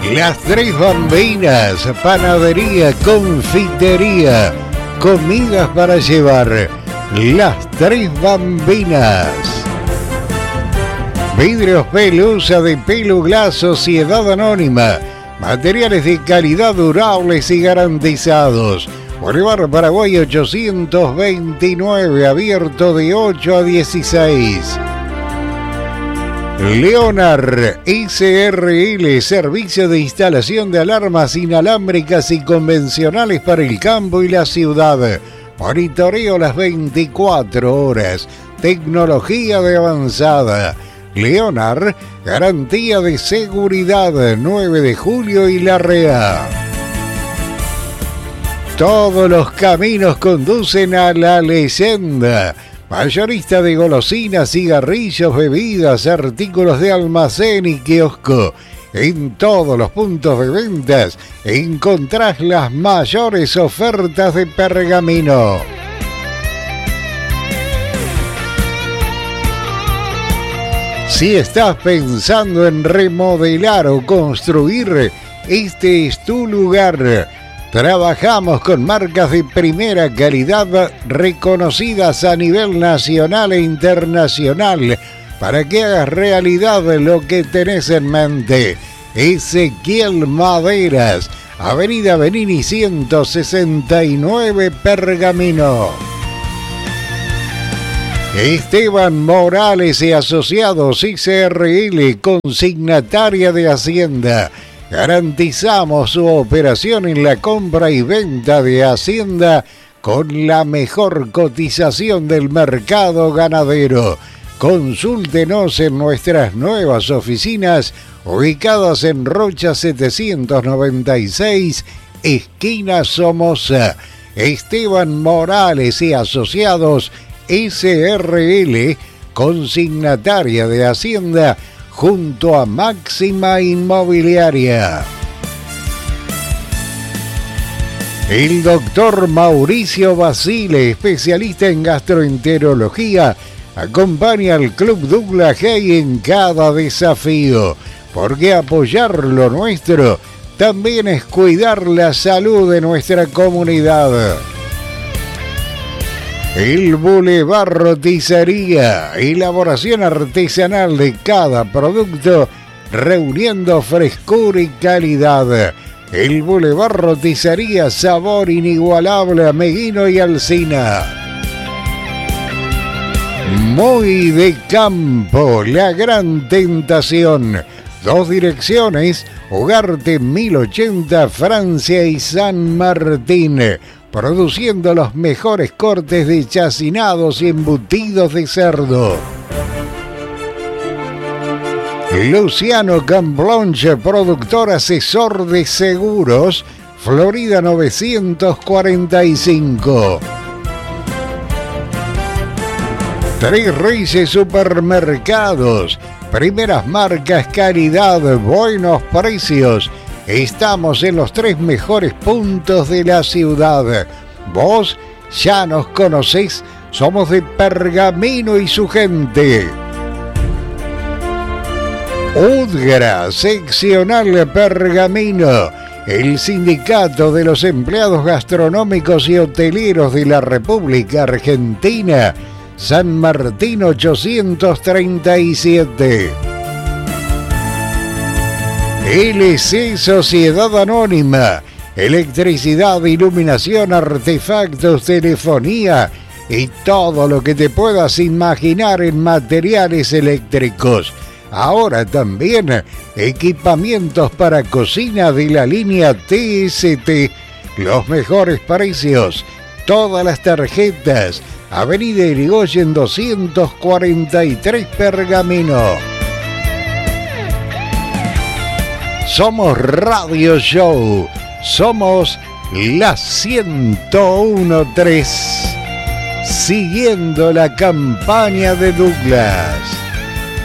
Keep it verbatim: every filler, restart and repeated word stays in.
Las Tres Bambinas, panadería, confitería, comidas para llevar. Las Tres Bambinas. Vidrios Pelusa de Peluglass, Sociedad Anónima. Materiales de calidad durables y garantizados. Bolívar Paraguay ochocientos veintinueve, abierto de ocho a dieciséis. Leonard S R L, servicio de instalación de alarmas inalámbricas y convencionales para el campo y la ciudad. Monitoreo las veinticuatro horas. Tecnología de avanzada. Leonard, garantía de seguridad. nueve de julio y Larrea. Todos los caminos conducen a la leyenda. Mayorista de golosinas, cigarrillos, bebidas, artículos de almacén y kiosco. En todos los puntos de ventas encontrás las mayores ofertas de Pergamino. Si estás pensando en remodelar o construir, este es tu lugar. Trabajamos con marcas de primera calidad reconocidas a nivel nacional e internacional para que hagas realidad lo que tenés en mente. Ezequiel Maderas, Avenida Benini ciento sesenta y nueve, Pergamino. Esteban Morales y Asociados S R L, consignataria de Hacienda. Garantizamos su operación en la compra y venta de Hacienda con la mejor cotización del mercado ganadero. Consúltenos en nuestras nuevas oficinas ubicadas en Rocha setecientos noventa y seis, esquina Somoza. Esteban Morales y Asociados S R L, consignataria de Hacienda, junto a Máxima Inmobiliaria. El doctor Mauricio Basile, especialista en gastroenterología, acompaña al Club Douglas Hay en cada desafío, porque apoyar lo nuestro también es cuidar la salud de nuestra comunidad. El Boulevard Roticería, elaboración artesanal de cada producto, reuniendo frescura y calidad. El Boulevard Roticería, sabor inigualable a Meguino y Alsina. Muy de campo, La Gran Tentación. Dos direcciones, Ugarte mil ochenta, Francia y San Martín. Produciendo los mejores cortes de chacinados y embutidos de cerdo. Luciano Camblonche, productor asesor de seguros, Florida novecientos cuarenta y cinco. Tres Reyes Supermercados, primeras marcas, calidad, buenos precios. Estamos en los tres mejores puntos de la ciudad. Vos ya nos conocés, somos de Pergamino y su gente. UDGRA, seccional Pergamino, el sindicato de los empleados gastronómicos y hoteleros de la República Argentina, San Martín ochocientos treinta y siete. L C Sociedad Anónima, electricidad, iluminación, artefactos, telefonía y todo lo que te puedas imaginar en materiales eléctricos. Ahora también equipamientos para cocina de la línea T S T. Los mejores precios, todas las tarjetas. Avenida Irigoyen doscientos cuarenta y tres, Pergamino. Somos Radio Show, somos la ciento uno punto tres, siguiendo la campaña de Douglas.